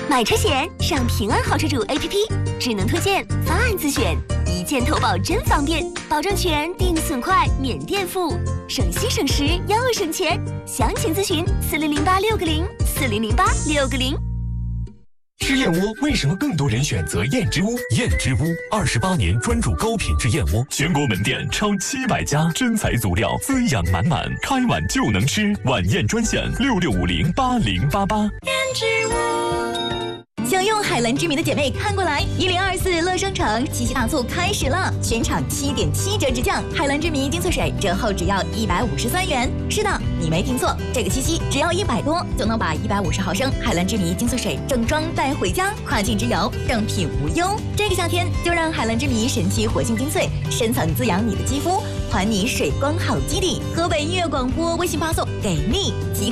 买车险上平安好车主 APP， 智能推荐，方案自选，一键投保真方便，保证全，定损快，免垫付，省心省时又省钱。详情咨询400860400860。 吃燕窝为什么更多人选择燕之屋？燕之屋28年专注高品质燕窝，全国门店超700家，真材足料，滋养满满，开碗就能吃。晚宴专线66508088。 燕之屋。想用海蓝之谜的姐妹看过来，1024乐商城七夕大促开始了，全场7.7折直降，海蓝之谜精粹水折后只要153元。是的，你没听错，这个七夕只要100多就能把150毫升海蓝之谜精粹水正装带回家，跨境之游正品无忧。这个夏天就让海蓝之谜神奇活性精粹深层滋养你的肌肤，还你水光好基底。河北音乐广播微信发送给力即